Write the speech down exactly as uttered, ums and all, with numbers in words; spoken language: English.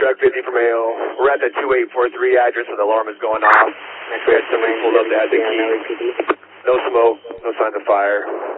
truck, fifty from Hale. We're at the two eight four three address where the alarm is going off. We had somebody pulled up that had the key. No smoke, no signs of fire.